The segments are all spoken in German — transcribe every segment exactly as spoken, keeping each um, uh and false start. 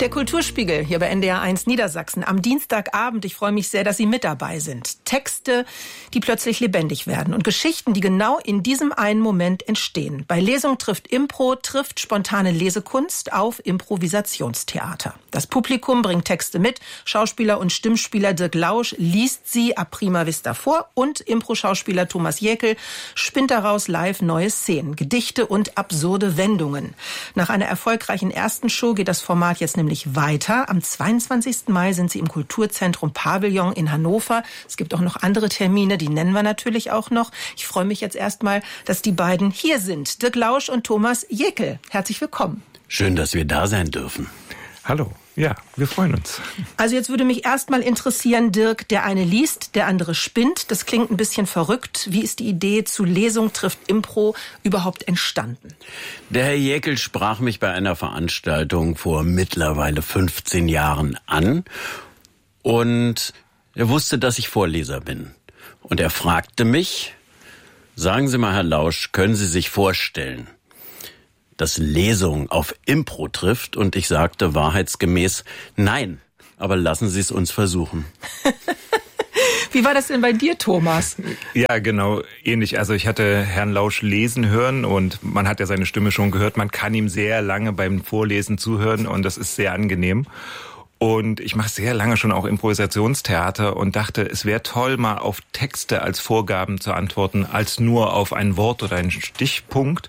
Der Kulturspiegel hier bei N D R eins Niedersachsen am Dienstagabend. Ich freue mich sehr, dass Sie mit dabei sind. Texte, die plötzlich lebendig werden und Geschichten, die genau in diesem einen Moment entstehen. Bei Lesung trifft Impro, trifft spontane Lesekunst auf Improvisationstheater. Das Publikum bringt Texte mit. Schauspieler und Stimmspieler Dirk Lausch liest sie ab prima vista vor und Impro-Schauspieler Thomas Jäckel spinnt daraus live neue Szenen, Gedichte und absurde Wendungen. Nach einer erfolgreichen ersten Show geht das Format jetzt nämlich weiter. Am zweiundzwanzigsten Mai sind sie im Kulturzentrum Pavillon in Hannover. Es gibt auch noch andere Termine, die nennen wir natürlich auch noch. Ich freue mich jetzt erstmal, dass die beiden hier sind. Dirk Lausch und Thomas Jäckel. Herzlich willkommen. Schön, dass wir da sein dürfen. Hallo. Ja, wir freuen uns. Also jetzt würde mich erstmal interessieren, Dirk, der eine liest, der andere spinnt. Das klingt ein bisschen verrückt. Wie ist die Idee zu Lesung trifft Impro überhaupt entstanden? Der Herr Jäckel sprach mich bei einer Veranstaltung vor mittlerweile fünfzehn Jahren an und er wusste, dass ich Vorleser bin. Und er fragte mich, sagen Sie mal, Herr Lausch, können Sie sich vorstellen, dass Lesung auf Impro trifft? Und ich sagte wahrheitsgemäß, nein, aber lassen Sie es uns versuchen. Wie war das denn bei dir, Thomas? Ja, genau, ähnlich. Also ich hatte Herrn Lausch lesen hören und man hat ja seine Stimme schon gehört. Man kann ihm sehr lange beim Vorlesen zuhören und das ist sehr angenehm. Und ich mache sehr lange schon auch Improvisationstheater und dachte, es wäre toll, mal auf Texte als Vorgaben zu antworten, als nur auf ein Wort oder einen Stichpunkt.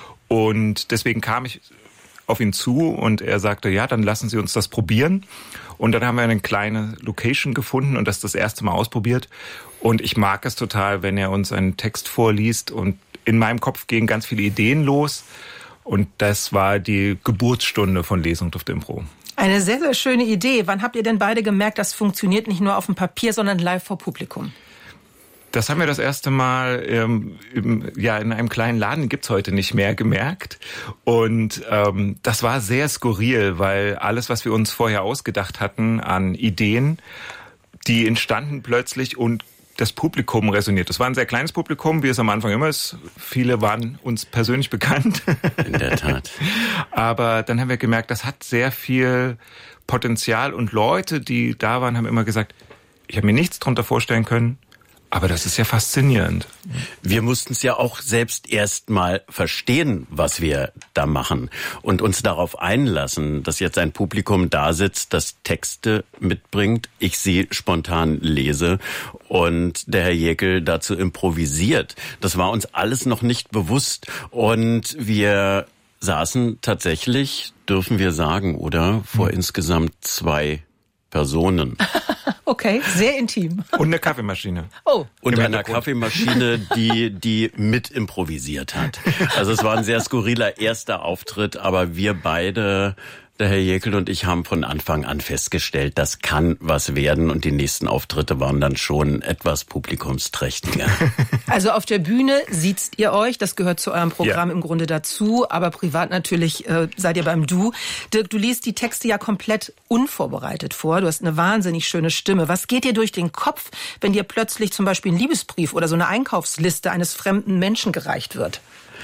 Und deswegen kam ich auf ihn zu und er sagte, ja, dann lassen Sie uns das probieren. Und dann haben wir eine kleine Location gefunden und das das erste Mal ausprobiert. Und ich mag es total, wenn er uns einen Text vorliest. Und in meinem Kopf gehen ganz viele Ideen los. Und das war die Geburtsstunde von Lesung trifft Impro. Eine sehr, sehr schöne Idee. Wann habt ihr denn beide gemerkt, das funktioniert nicht nur auf dem Papier, sondern live vor Publikum? Das haben wir das erste Mal ähm, im, ja in einem kleinen Laden, gibt's heute nicht mehr, gemerkt. Und ähm, das war sehr skurril, weil alles, was wir uns vorher ausgedacht hatten an Ideen, die entstanden plötzlich und das Publikum resoniert. Das war ein sehr kleines Publikum, wie es am Anfang immer ist. Viele waren uns persönlich bekannt. In der Tat. Aber dann haben wir gemerkt, das hat sehr viel Potenzial. Und Leute, die da waren, haben immer gesagt, ich habe mir nichts drunter vorstellen können. Aber das ist ja faszinierend. Wir mussten es ja auch selbst erst mal verstehen, was wir da machen und uns darauf einlassen, dass jetzt ein Publikum da sitzt, das Texte mitbringt, ich sie spontan lese und der Herr Jäckel dazu improvisiert. Das war uns alles noch nicht bewusst und wir saßen tatsächlich, dürfen wir sagen, oder vor hm. insgesamt zwei Personen. Okay, sehr intim. Und eine Kaffeemaschine. Oh. Und eine Kaffeemaschine, die die mit improvisiert hat. Also es war ein sehr skurriler erster Auftritt, aber wir beide, der Herr Jäckel und ich, haben von Anfang an festgestellt, das kann was werden und die nächsten Auftritte waren dann schon etwas publikumsträchtiger. Also auf der Bühne sitzt ihr euch, das gehört zu eurem Programm ja. im Grunde dazu, aber privat natürlich äh, seid ihr beim Du. Dirk, du liest die Texte ja komplett unvorbereitet vor, du hast eine wahnsinnig schöne Stimme. Was geht dir durch den Kopf, wenn dir plötzlich zum Beispiel ein Liebesbrief oder so eine Einkaufsliste eines fremden Menschen gereicht wird?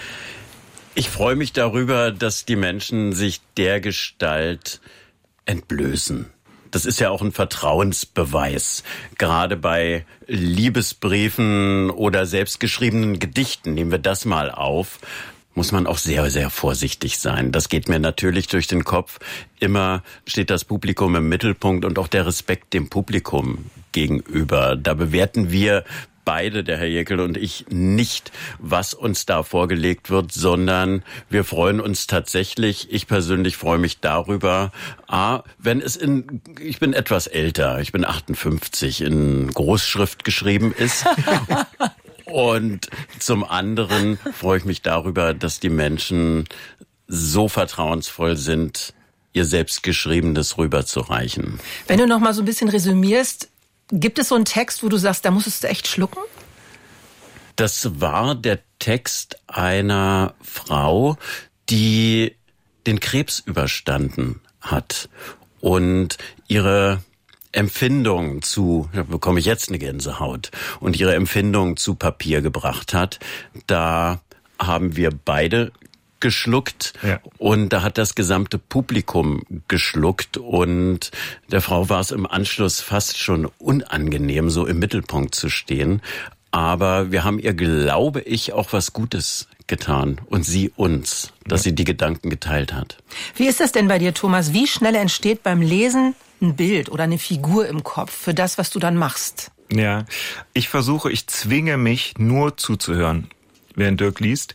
Ich freue mich darüber, dass die Menschen sich dergestalt entblößen. Das ist ja auch ein Vertrauensbeweis. Gerade bei Liebesbriefen oder selbstgeschriebenen Gedichten, nehmen wir das mal auf, muss man auch sehr, sehr vorsichtig sein. Das geht mir natürlich durch den Kopf. Immer steht das Publikum im Mittelpunkt und auch der Respekt dem Publikum gegenüber. Da bewerten wir beide, der Herr Jäckel und ich, nicht, was uns da vorgelegt wird, sondern wir freuen uns tatsächlich, ich persönlich freue mich darüber, a, wenn es in, ich bin etwas älter, ich bin achtundfünfzig, in Großschrift geschrieben ist. Und zum anderen freue ich mich darüber, dass die Menschen so vertrauensvoll sind, ihr selbstgeschriebenes rüberzureichen. Wenn du noch mal so ein bisschen resümierst, gibt es so einen Text, wo du sagst, da musstest du echt schlucken? Das war der Text einer Frau, die den Krebs überstanden hat und ihre Empfindung zu, da bekomme ich jetzt eine Gänsehaut, und ihre Empfindung zu Papier gebracht hat. Da haben wir beide geschluckt ja. und da hat das gesamte Publikum geschluckt und der Frau war es im Anschluss fast schon unangenehm, so im Mittelpunkt zu stehen. Aber wir haben ihr, glaube ich, auch was Gutes getan und sie uns, dass ja. sie die Gedanken geteilt hat. Wie ist das denn bei dir, Thomas? Wie schnell entsteht beim Lesen ein Bild oder eine Figur im Kopf für das, was du dann machst? Ja, ich versuche, ich zwinge mich nur zuzuhören, während Dirk liest.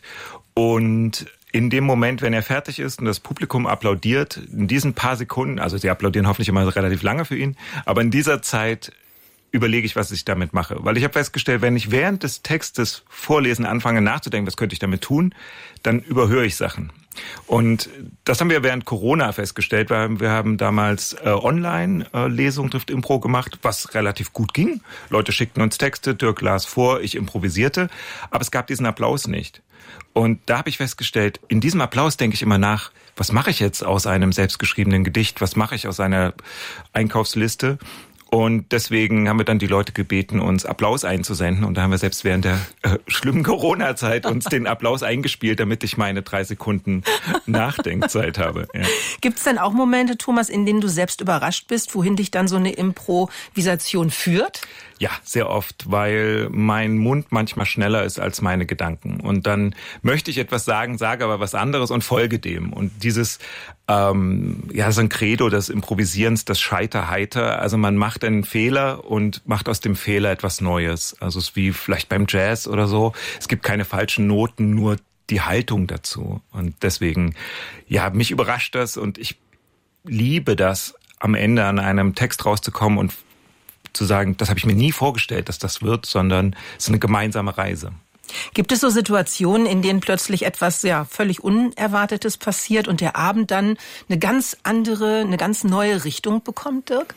Und in dem Moment, wenn er fertig ist und das Publikum applaudiert, in diesen paar Sekunden, also sie applaudieren hoffentlich immer relativ lange für ihn, aber in dieser Zeit überlege ich, was ich damit mache. Weil ich habe festgestellt, wenn ich während des Textes Vorlesen anfange nachzudenken, was könnte ich damit tun, dann überhöre ich Sachen. Und das haben wir während Corona festgestellt, weil wir haben damals äh, Online-Lesung trifft Impro gemacht, was relativ gut ging. Leute schickten uns Texte, Dirk las vor, ich improvisierte, aber es gab diesen Applaus nicht. Und da habe ich festgestellt, in diesem Applaus denke ich immer nach, was mache ich jetzt aus einem selbstgeschriebenen Gedicht, was mache ich aus einer Einkaufsliste? Und deswegen haben wir dann die Leute gebeten, uns Applaus einzusenden. Und da haben wir selbst während der äh, schlimmen Corona-Zeit uns den Applaus eingespielt, damit ich meine drei Sekunden Nachdenkzeit habe. Ja. Gibt es denn auch Momente, Thomas, in denen du selbst überrascht bist, wohin dich dann so eine Improvisation führt? Ja, sehr oft, weil mein Mund manchmal schneller ist als meine Gedanken. Und dann möchte ich etwas sagen, sage aber was anderes und folge dem. Und dieses, ähm, ja, so ein Credo des Improvisierens, das Scheiter heiter. Also man macht einen Fehler und macht aus dem Fehler etwas Neues. Also es ist wie vielleicht beim Jazz oder so. Es gibt keine falschen Noten, nur die Haltung dazu. Und deswegen, ja, mich überrascht das und ich liebe das, am Ende an einem Text rauszukommen und zu sagen, das habe ich mir nie vorgestellt, dass das wird, sondern es ist eine gemeinsame Reise. Gibt es so Situationen, in denen plötzlich etwas ja völlig Unerwartetes passiert und der Abend dann eine ganz andere, eine ganz neue Richtung bekommt, Dirk?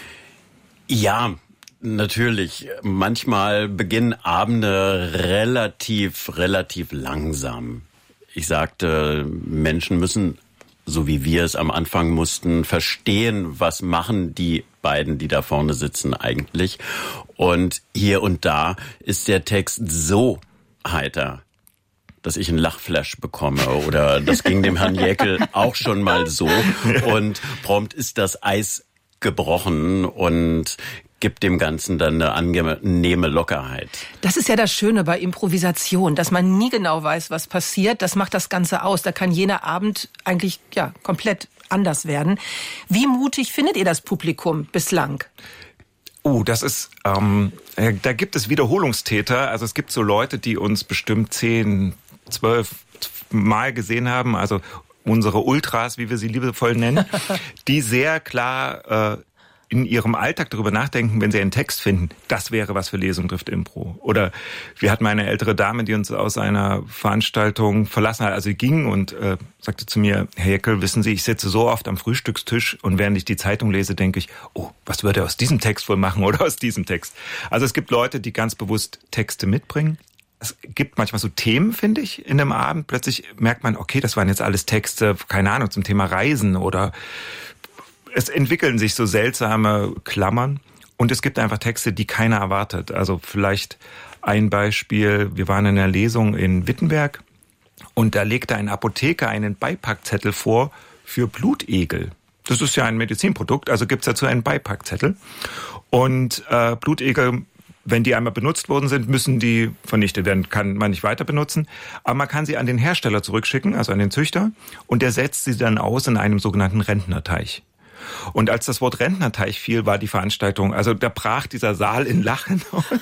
Ja, natürlich. Manchmal beginnen Abende relativ, relativ langsam. Ich sagte, Menschen müssen, so wie wir es am Anfang mussten, verstehen, was machen die beiden, die da vorne sitzen eigentlich. Und hier und da ist der Text so heiter, dass ich einen Lachflash bekomme. Oder das ging dem Herrn Jäckel auch schon mal so. Und prompt ist das Eis gebrochen und gibt dem Ganzen dann eine angenehme Lockerheit. Das ist ja das Schöne bei Improvisation, dass man nie genau weiß, was passiert. Das macht das Ganze aus. Da kann jener Abend eigentlich ja komplett anders werden. Wie mutig findet ihr das Publikum bislang? Oh, das ist, ähm, da gibt es Wiederholungstäter. Also es gibt so Leute, die uns bestimmt zehn, zwölf Mal gesehen haben. Also unsere Ultras, wie wir sie liebevoll nennen, die sehr klar äh, in ihrem Alltag darüber nachdenken, wenn sie einen Text finden, das wäre was für Lesung trifft Impro. Oder wir hatten eine ältere Dame, die uns aus einer Veranstaltung verlassen hat. Also sie ging und äh, sagte zu mir, Herr Jäckel, wissen Sie, ich sitze so oft am Frühstückstisch und während ich die Zeitung lese, denke ich, oh, was würde er aus diesem Text wohl machen oder aus diesem Text? Also es gibt Leute, die ganz bewusst Texte mitbringen. Es gibt manchmal so Themen, finde ich, in dem Abend. Plötzlich merkt man, okay, das waren jetzt alles Texte, keine Ahnung, zum Thema Reisen oder es entwickeln sich so seltsame Klammern und es gibt einfach Texte, die keiner erwartet. Also vielleicht ein Beispiel, wir waren in einer Lesung in Wittenberg und da legte ein Apotheker einen Beipackzettel vor für Blutegel. Das ist ja ein Medizinprodukt, also gibt's dazu einen Beipackzettel. Und äh, Blutegel, wenn die einmal benutzt worden sind, müssen die vernichtet werden, kann man nicht weiter benutzen. Aber man kann sie an den Hersteller zurückschicken, also an den Züchter, und der setzt sie dann aus in einem sogenannten Rentnerteich. Und als das Wort Rentnerteich fiel, war die Veranstaltung, also da brach dieser Saal in Lachen.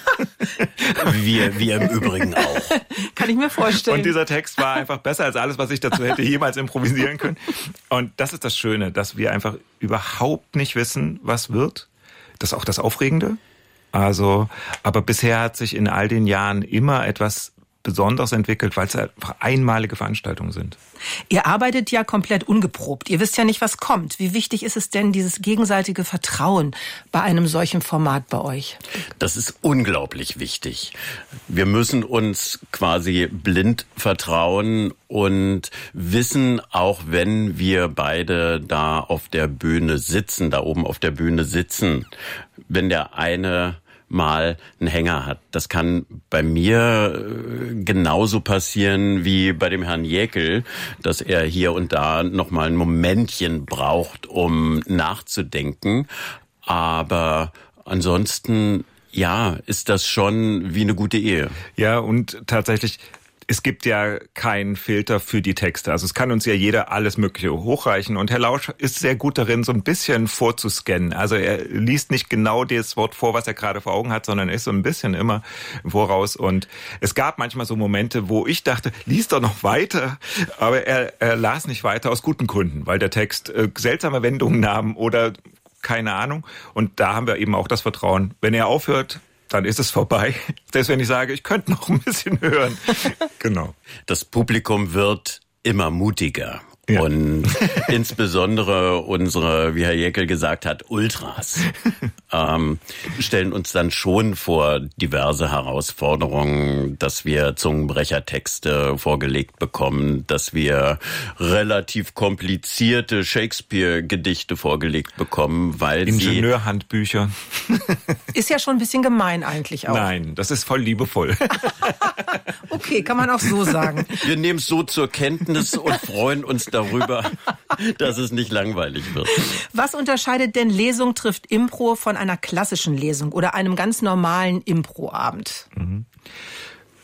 Wir, wir im Übrigen auch. Kann ich mir vorstellen. Und dieser Text war einfach besser als alles, was ich dazu hätte jemals improvisieren können. Und das ist das Schöne, dass wir einfach überhaupt nicht wissen, was wird. Das ist auch das Aufregende. Also, aber bisher hat sich in all den Jahren immer etwas Besonderes entwickelt, weil es einfach einmalige Veranstaltungen sind. Ihr arbeitet ja komplett ungeprobt. Ihr wisst ja nicht, was kommt. Wie wichtig ist es denn, dieses gegenseitige Vertrauen bei einem solchen Format bei euch? Das ist unglaublich wichtig. Wir müssen uns quasi blind vertrauen und wissen, auch wenn wir beide da auf der Bühne sitzen, da oben auf der Bühne sitzen, wenn der eine mal einen Hänger hat. Das kann bei mir genauso passieren wie bei dem Herrn Jäkel, dass er hier und da noch mal ein Momentchen braucht, um nachzudenken. Aber ansonsten, ja, ist das schon wie eine gute Ehe. Ja, und tatsächlich, es gibt ja keinen Filter für die Texte. Also es kann uns ja jeder alles Mögliche hochreichen. Und Herr Lausch ist sehr gut darin, so ein bisschen vorzuscannen. Also er liest nicht genau das Wort vor, was er gerade vor Augen hat, sondern ist so ein bisschen immer voraus. Und es gab manchmal so Momente, wo ich dachte, lies doch noch weiter. Aber er, er las nicht weiter aus guten Gründen, weil der Text äh, seltsame Wendungen nahm oder keine Ahnung. Und da haben wir eben auch das Vertrauen. Wenn er aufhört, dann ist es vorbei. Selbst wenn ich sage, ich könnte noch ein bisschen hören. Genau. Das Publikum wird immer mutiger. Ja. Und insbesondere unsere, wie Herr Jäkel gesagt hat, Ultras ähm, stellen uns dann schon vor diverse Herausforderungen, dass wir Zungenbrechertexte vorgelegt bekommen, dass wir relativ komplizierte Shakespeare-Gedichte vorgelegt bekommen, weil Ingenieurhandbücher. Ist ja schon ein bisschen gemein eigentlich auch. Nein, das ist voll liebevoll. Okay, kann man auch so sagen. Wir nehmen es so zur Kenntnis und freuen uns darüber, dass es nicht langweilig wird. Was unterscheidet denn Lesung trifft Impro von einer klassischen Lesung oder einem ganz normalen Impro-Abend? Mhm.